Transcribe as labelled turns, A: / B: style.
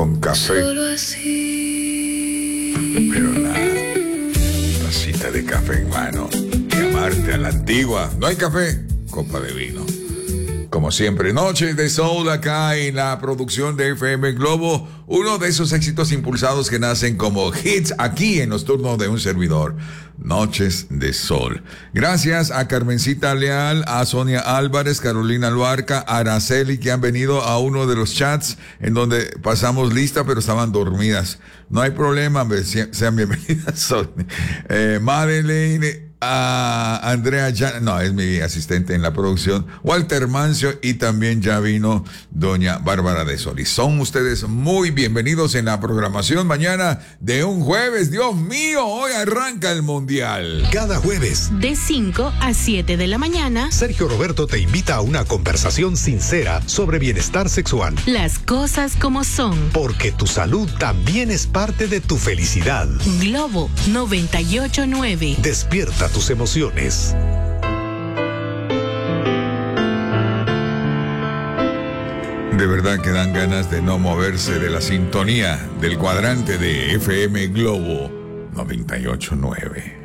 A: con café.
B: Solo así.
A: Pero nada, tacita de café en mano. Llamarte a la antigua. ¿No hay café? Copa de vino. Como siempre, Noches de Soul acá en la producción de FM Globo. Uno de esos éxitos impulsados que nacen como hits aquí en los turnos de un servidor. Noches de Sol. Gracias a Carmencita Leal, a Sonia Álvarez, Carolina Luarca, a Araceli, que han venido a uno de los chats en donde pasamos lista, pero estaban dormidas. No hay problema, sean bienvenidas, Sonia. Madeleine, a Andrea no, es mi asistente en la producción, Walter Mancio, y también ya vino doña Bárbara de Solís. Son ustedes muy bienvenidos en la programación mañana de un jueves. Dios mío, hoy arranca el Mundial.
C: Cada jueves,
D: de 5 a 7 de la mañana,
C: Sergio Roberto te invita a una conversación sincera sobre bienestar sexual.
D: las cosas como son.
C: Porque tu salud también es parte de tu felicidad.
D: Globo 98.9.
C: Despierta tus emociones.
A: De verdad que dan ganas de no moverse de la sintonía del cuadrante de FM Globo 98.9.